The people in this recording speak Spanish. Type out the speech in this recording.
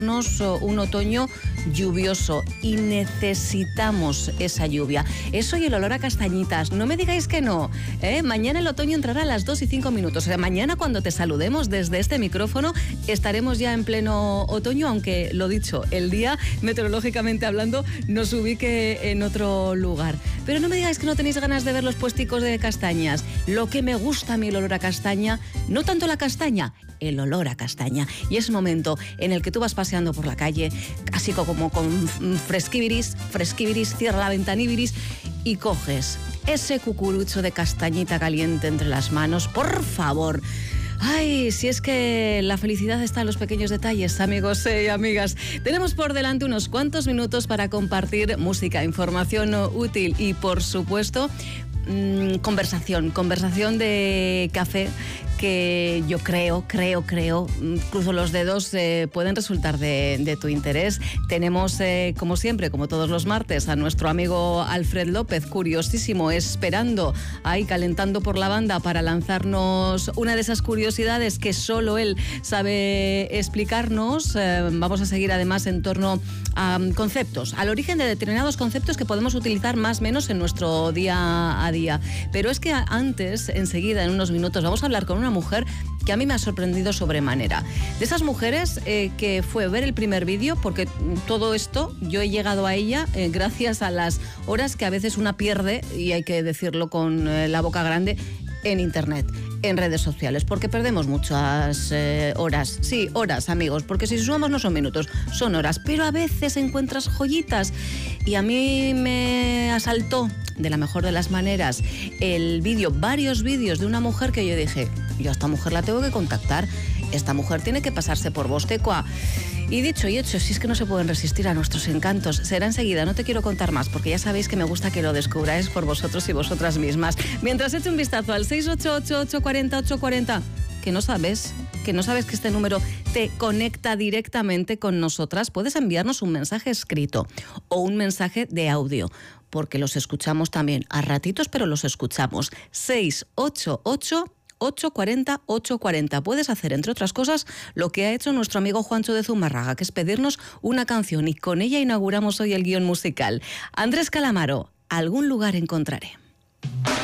un otoño lluvioso y necesitamos esa lluvia. Eso y el olor a castañitas, no me digáis que no, ¿eh? Mañana el otoño entrará a las 2:05. O sea, mañana cuando te saludemos desde este micrófono estaremos ya en pleno otoño, aunque lo dicho, el día meteorológicamente hablando nos ubique en otro lugar. Pero no me digáis que no tenéis ganas de ver los puesticos de castañas. Lo que me gusta a mí el olor a castaña, no tanto la castaña, el olor a castaña. Y es un momento en el que tú vas paseando por la calle, así como con fresquiviris, cierra la ventaníviris y coges ese cucurucho de castañita caliente entre las manos. Por favor. Ay, si es que la felicidad está en los pequeños detalles, amigos y amigas. Tenemos por delante unos cuantos minutos para compartir música, información útil y, por supuesto, conversación de café que yo creo, cruzo los dedos, pueden resultar de tu interés. Tenemos, como siempre, como todos los martes, a nuestro amigo Alfred López, curiosísimo, esperando, ahí calentando por la banda para lanzarnos una de esas curiosidades que solo él sabe explicarnos. Vamos a seguir además en torno a conceptos, al origen de determinados conceptos que podemos utilizar más o menos en nuestro día a día. Pero es que antes, enseguida, en unos minutos, vamos a hablar con una mujer que a mí me ha sorprendido sobremanera. De esas mujeres que fue ver el primer vídeo, porque todo esto yo he llegado a ella gracias a las horas que a veces una pierde, y hay que decirlo con la boca grande, en internet, en redes sociales, porque perdemos muchas horas. Sí, horas, amigos, porque si sumamos no son minutos, son horas, pero a veces encuentras joyitas. Y a mí me asaltó, de la mejor de las maneras, varios vídeos de una mujer que yo dije, yo a esta mujer la tengo que contactar, esta mujer tiene que pasarse por Vostecoa. Y dicho y hecho, si es que no se pueden resistir a nuestros encantos. Será enseguida, no te quiero contar más, porque ya sabéis que me gusta que lo descubráis por vosotros y vosotras mismas. Mientras eche un vistazo al 688-840-840, que no sabes que este número te conecta directamente con nosotras, puedes enviarnos un mensaje escrito o un mensaje de audio, porque los escuchamos también a ratitos, pero los escuchamos. 688-840-840. Puedes hacer, entre otras cosas, lo que ha hecho nuestro amigo Juancho de Zumárraga, que es pedirnos una canción, y con ella inauguramos hoy el guión musical. Andrés Calamaro, Algún lugar encontraré.